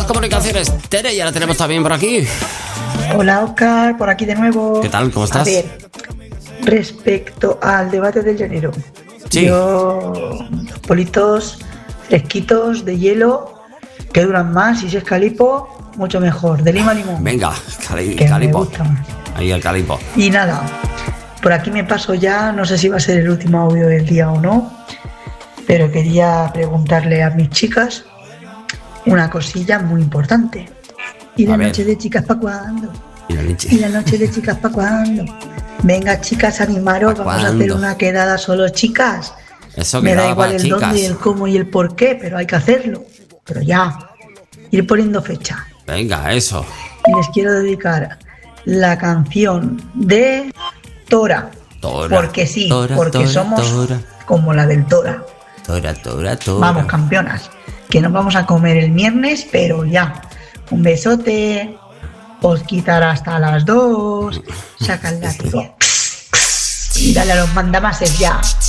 comunicaciones. Tere, ya la tenemos también por aquí. Hola, Óscar, por aquí de nuevo. ¿Qué tal? ¿Cómo estás? A ver, respecto al debate del llanero. Sí. Yo, los politos fresquitos de hielo que duran más, y si es calipo, mucho mejor. De lima a limón. Venga, que me calipo. gusta más. Ahí el calipo. Y nada, por aquí me paso ya, no sé si va a ser el último audio del día o no, pero quería preguntarle a mis chicas una cosilla muy importante. ¿Y la noche de chicas para cuándo? ¿Y la noche de chicas para cuándo? Venga, chicas, animaros, vamos a hacer una quedada solo chicas. Eso me da igual el chicas. dónde, el cómo y el por qué, pero hay que hacerlo. Pero ya, ir poniendo fecha. Venga, eso. Y les quiero dedicar la canción de Tora. Porque sí, porque somos como la del Tora. Tora. Vamos, campeonas, que nos vamos a comer el viernes, pero ya. Un besote. Os quitará hasta las 2. Saca el látigo y dale a los mandamases ya.